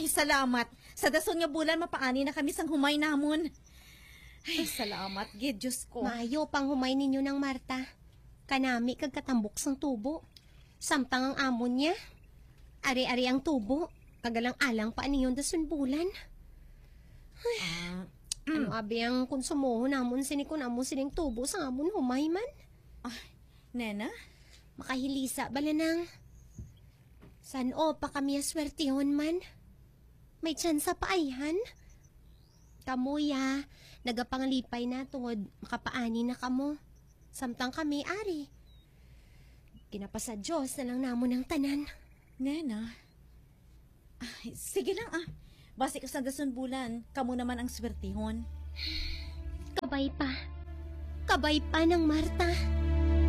Ay, salamat. Sa dason nga bulan, mapaani na kami sang humay namon. Ay, salamat, gid, Diyos ko. Maayo pang humay ninyo ng Marta. Kanami kag katambok sang tubo. Samtang ang amon niya. Ari-ari ang tubo. Kagalang-alang pa niyon dason bulan. Ay, ano abi ang konsumohon namon sinikon amon sining tubo sang amon humay man? Ay, nena? Makahilisa balanang. San o pa kami aswertihon man? May tsansa pa ayhan? Kamuya, nagapanglipay na tungod makapaani na kamo. Samtang kami ari. Kinapasa Diyos na lang namon ang tanan. Nena? Ay, sige lang Basi ka sa dason bulan, kamo naman ang swertihon. Kabay pa. Kabay pa ng Marta.